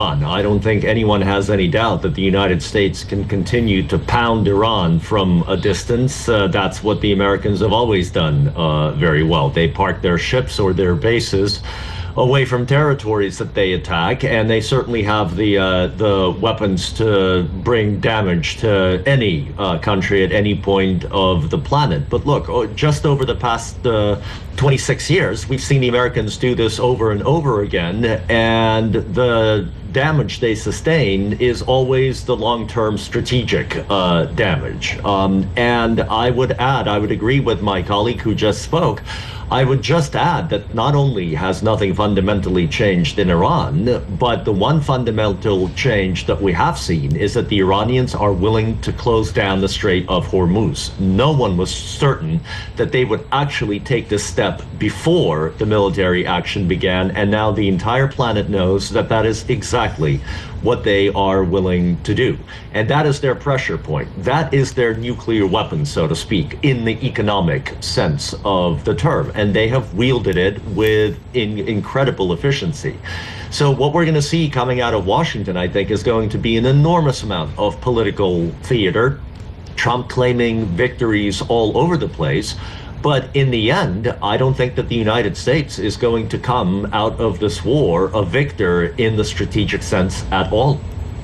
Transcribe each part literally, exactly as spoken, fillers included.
I don't think anyone has any doubt that the United States can continue to pound Iran from a distance. Uh, that's what the Americans have always done uh, very well. They park their ships or their bases away from territories that they attack, and they certainly have the uh, the weapons to bring damage to any uh, country at any point of the planet. But look, just over the past uh, twenty-six years, we've seen the Americans do this over and over again, and the damage they sustain is always the long-term strategic uh, damage. Um, and I would add, I would agree with my colleague who just spoke, I would just add that not only has nothing fundamentally changed in Iran, but the one fundamental change that we have seen is that the Iranians are willing to close down the Strait of Hormuz. No one was certain that they would actually take this step before the military action began, and now the entire planet knows that that is exactly what they are willing to do. And that is their pressure point. That is their nuclear weapon, so to speak, in the economic sense of the term. And they have wielded it with in, incredible efficiency. So what we're going to see coming out of Washington, I think, is going to be an enormous amount of political theater, Trump claiming victories all over the place. But in the end, I don't think that the United States is going to come out of this war a victor in the strategic sense at all.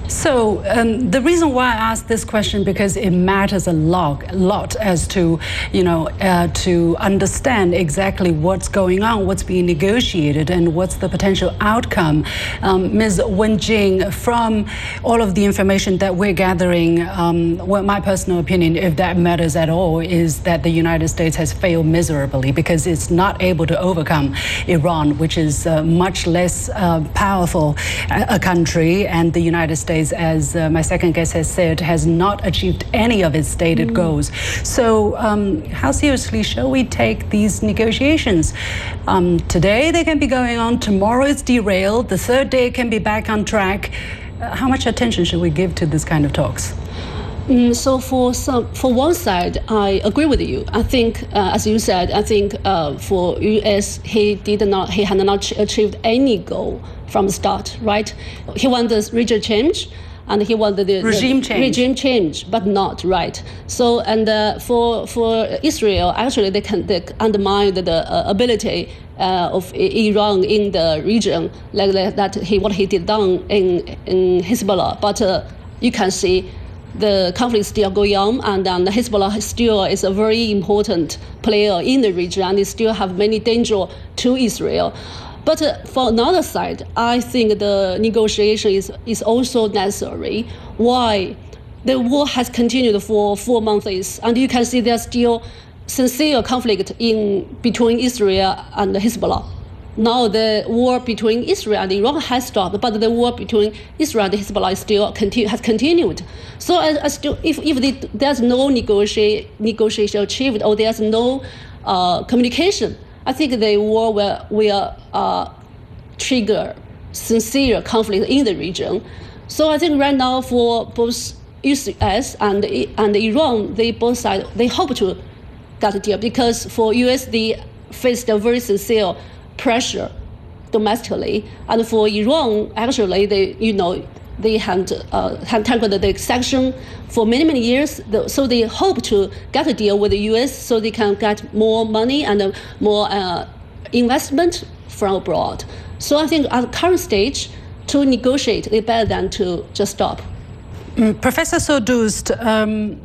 So um, the reason why I asked this question, because it matters a lot, a lot as to, you know, uh, to understand exactly what's going on, what's being negotiated, and what's the potential outcome. Um, Miz Wen Jing, from all of the information that we're gathering, um, well, my personal opinion, if that matters at all, is that the United States has failed miserably because it's not able to overcome Iran, which is uh, much less uh, powerful a country, and the United States, as uh, my second guest has said, has not achieved any of its stated mm. goals. So um, how seriously shall we take these negotiations? Um, today they can be going on, tomorrow it's derailed, the third day can be back on track. Uh, how much attention should we give to this kind of talks? Mm, so for some, for one side, I agree with you. I think, uh, as you said, I think uh, for U S, he did not, he had not achieved any goal from the start, right? He wanted region change, and he wanted the regime the change, regime change, but not right. So, and uh, for for Israel, actually, they can they undermine the uh, ability uh, of Iran in the region, like, like that. He what he did done in in Hezbollah, but uh, you can see the conflict is still going on, and um, the Hezbollah still is a very important player in the region, and they still have many danger to Israel. But uh, for another side, I think the negotiation is, is also necessary. Why? The war has continued for four months, and you can see there's still sincere conflict in between Israel and Hezbollah. Now the war between Israel and Iran has stopped, but the war between Israel and Hezbollah is still continue, has continued. So I, I still, if, if they, there's no negotiate, negotiation achieved, or there's no uh, communication, I think the war will, will uh, trigger sincere conflict in the region. So I think right now for both U S and, and Iran, they both sides, they hope to get a deal, because for U S, they faced a very sincere pressure domestically, and for Iran, actually, they, you know, they had uh, had tackled the sanction for many, many years. So they hope to get a deal with the U S so they can get more money and more uh, investment from abroad. So I think at the current stage, to negotiate is better than to just stop. Mm, Professor Sordust, um,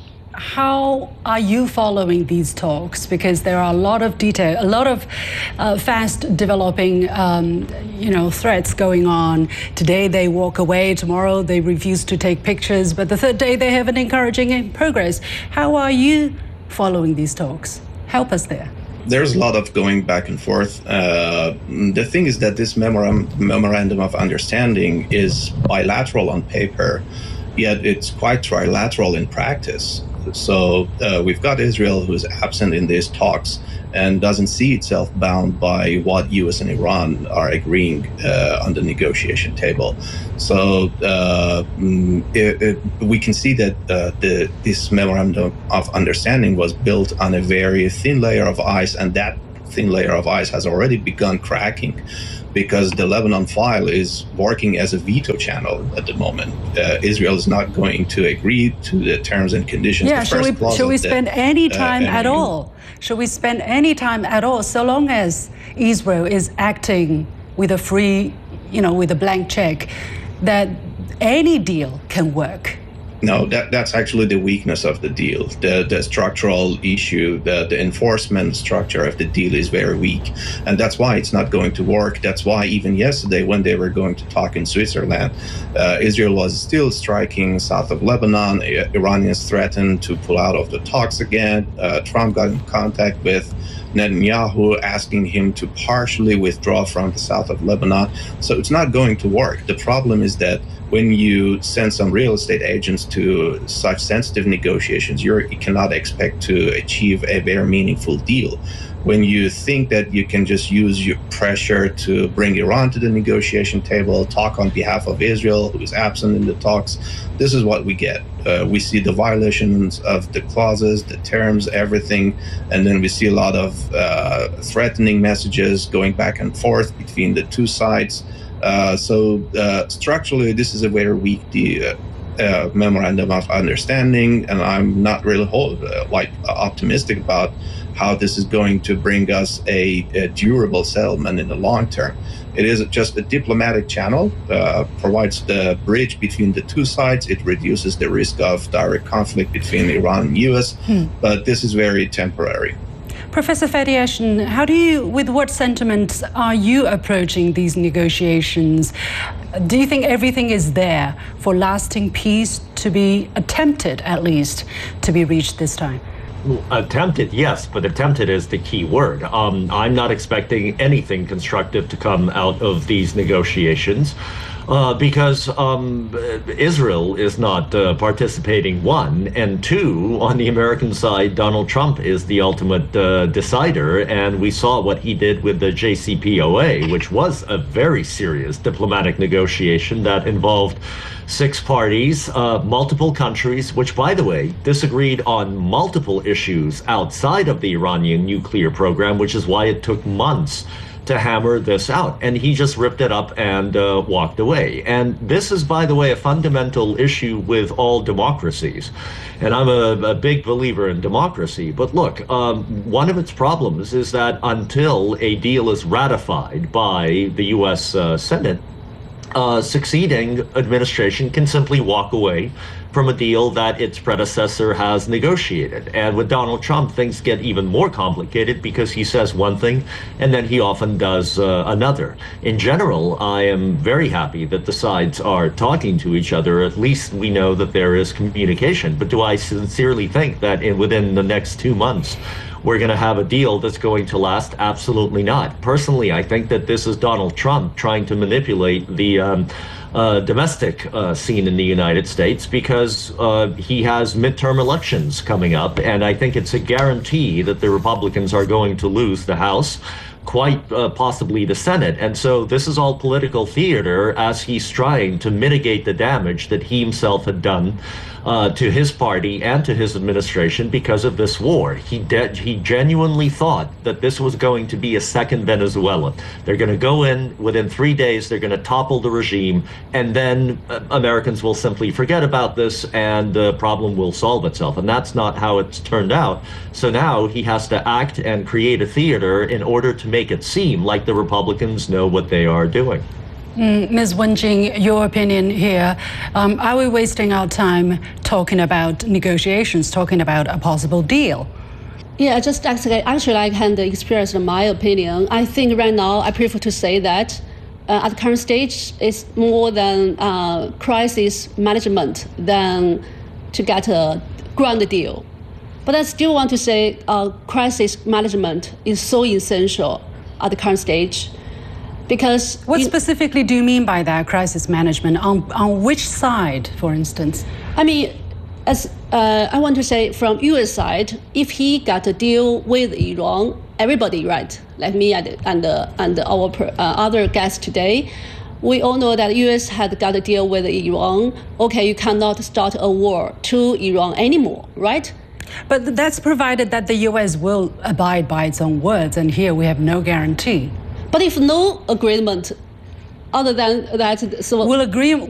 how are you following these talks? Because there are a lot of detail, a lot of uh, fast developing, um, you know, threats going on. Today they walk away, tomorrow they refuse to take pictures, but the third day they have an encouraging progress. How are you following these talks? Help us there. There's a lot of going back and forth. Uh, the thing is that this memorandum, memorandum of understanding is bilateral on paper, yet it's quite trilateral in practice. So uh, we've got Israel, who's absent in these talks and doesn't see itself bound by what U S and Iran are agreeing uh, on the negotiation table. So uh, it, it, we can see that uh, the, this memorandum of understanding was built on a very thin layer of ice, and that thin layer of ice has already begun cracking because the Lebanon file is working as a veto channel at the moment. Uh, Israel is not going to agree to the terms and conditions. Yeah, the should first we, clause should we of the, spend any uh, time at M O U. all? Should we spend any time at all, so long as Israel is acting with a free, you know, with a blank check, that any deal can work? No, that, that's actually the weakness of the deal. The the structural issue, the, the enforcement structure of the deal is very weak. And that's why it's not going to work. That's why even yesterday when they were going to talk in Switzerland, uh, Israel was still striking south of Lebanon. Iranians threatened to pull out of the talks again. Uh, Trump got in contact with Netanyahu, asking him to partially withdraw from the south of Lebanon. So it's not going to work. The problem is that when you send some real estate agents to such sensitive negotiations, you're, you cannot expect to achieve a very meaningful deal. When you think that you can just use your pressure to bring Iran to the negotiation table, talk on behalf of Israel, who is absent in the talks, this is what we get. Uh, we see the violations of the clauses, the terms, everything, and then we see a lot of uh, threatening messages going back and forth between the two sides. Uh, so uh, structurally, this is a very weak uh, uh, memorandum of understanding, and I'm not really whole, uh, like optimistic about how this is going to bring us a, a durable settlement in the long term. It is just a diplomatic channel, uh, provides the bridge between the two sides. It reduces the risk of direct conflict between Iran and U S, hmm. but this is very temporary. Professor Fethi Ashton, how do you, with what sentiments are you approaching these negotiations? Do you think everything is there for lasting peace to be attempted, at least, to be reached this time? Attempted, yes, but attempted is the key word. Um, I'm not expecting anything constructive to come out of these negotiations. Uh, because um, Israel is not uh, participating, one, and two, on the American side, Donald Trump is the ultimate uh, decider, and we saw what he did with the J C P O A, which was a very serious diplomatic negotiation that involved six parties, uh, multiple countries, which, by the way, disagreed on multiple issues outside of the Iranian nuclear program, which is why it took months to hammer this out. And he just ripped it up and uh, walked away. And this is, by the way, a fundamental issue with all democracies. And I'm a, a big believer in democracy. But look, um, one of its problems is that until a deal is ratified by the U S uh, Senate, uh, succeeding administration can simply walk away from a deal that its predecessor has negotiated. And with Donald Trump, things get even more complicated because he says one thing and then he often does uh, another. In general, I am very happy that the sides are talking to each other. At least we know that there is communication. But do I sincerely think that in within the next two months, we're going to have a deal that's going to last? Absolutely not. Personally, I think that this is Donald Trump trying to manipulate the um, uh, domestic uh, scene in the United States because uh, he has midterm elections coming up, and I think it's a guarantee that the Republicans are going to lose the House, quite uh, possibly the Senate. And so this is all political theater as he's trying to mitigate the damage that he himself had done uh, to his party and to his administration because of this war. He de- he genuinely thought that this was going to be a second Venezuela. They're going to go in within three days, they're going to topple the regime, and then uh, Americans will simply forget about this and the problem will solve itself. And that's not how it's turned out. So now he has to act and create a theater in order to make it seem like the Republicans know what they are doing. Mm, Miz Wenjing, your opinion here. Um, are we wasting our time talking about negotiations, talking about a possible deal? Yeah, just actually, actually I can express my opinion. I think right now I prefer to say that uh, at the current stage it's more than uh, crisis management than to get a grand deal. But I still want to say uh, crisis management is so essential at the current stage. Because what you, specifically do you mean by that, crisis management? On, on which side, for instance? I mean, as uh, I want to say from U S side, if he got a deal with Iran, everybody, right, like me and, and, uh, and our uh, other guests today, we all know that U S had got a deal with Iran. Okay, you cannot start a war to Iran anymore, right? But that's provided that the U S will abide by its own words, and here we have no guarantee. But if no agreement, other than that, so Will agree